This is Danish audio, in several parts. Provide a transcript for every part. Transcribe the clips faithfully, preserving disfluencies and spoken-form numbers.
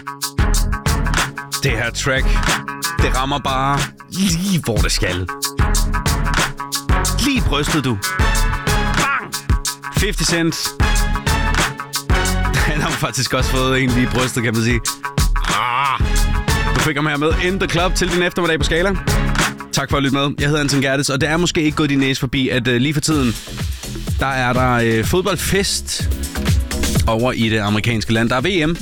Det her track, det rammer bare lige hvor det skal. Lige brystet, du. Bang! halvtreds Cent. Han har faktisk også fået en lige brystet, kan man sige. Ah! Du fik ham her med In The Club til din eftermiddag på Skala. Tak for at lytte med. Jeg hedder Anton Gerdes, og det er måske ikke gået din næse forbi, at uh, lige for tiden, der er der uh, fodboldfest over i det amerikanske land. Der er V M.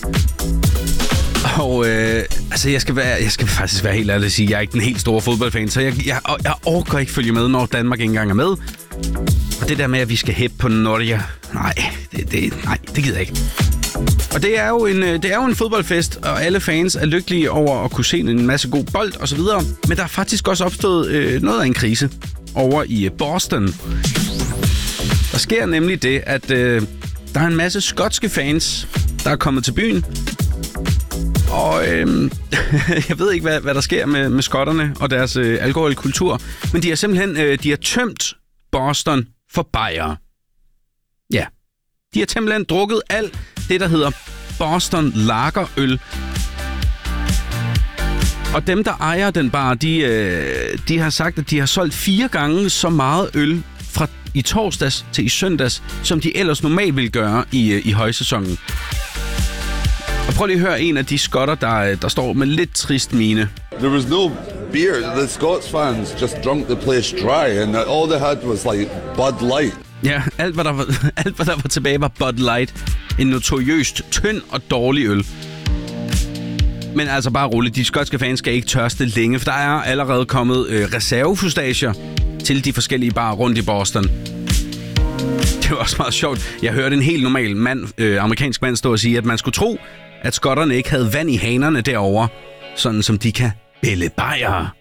Og øh, altså, jeg skal, være, jeg skal faktisk være helt ærlig at sige, at jeg er ikke den helt store fodboldfan, så jeg, jeg, jeg orker ikke følge med, når Danmark ikke engang er med. Og det der med, at vi skal hæppe på Norge, nej, det, det, nej, det gider jeg ikke. Og det er, jo en, det er jo en fodboldfest, og alle fans er lykkelige over at kunne se en masse god bold og så videre. Men der er faktisk også opstået øh, noget af en krise over i Boston. Der sker nemlig det, at øh, der er en masse skotske fans, der er kommet til byen. Og øhm, jeg ved ikke, hvad, hvad der sker med, med skotterne og deres øh, alkoholkultur. Men de har simpelthen øh, de har tømt Boston for bajere. Ja, de har simpelthen drukket alt det, der hedder Boston Lagerøl. Og dem, der ejer den bar, de, øh, de har sagt, at de har solgt fire gange så meget øl fra i torsdags til i søndags, som de ellers normalt ville gøre i, øh, i højsæsonen. Og prøv lige at høre en af de skotter, der, der står med lidt trist mine. There was no beer. The Scots fans just drunk the place dry, and all they had was like Bud Light. Ja, alt hvad der var, alt, hvad der var tilbage, var Bud Light. En notoriøst tynd og dårlig øl. Men altså bare roligt, de skotske fans skal ikke tørste længe, for der er allerede kommet øh, reservefustager til de forskellige barer rundt i Boston. Det var også meget sjovt. Jeg hørte en helt normal mand, øh, amerikansk mand stå og sige, at man skulle tro, at skotterne ikke havde vand i hanerne derovre, sådan som de kan bælde bajere.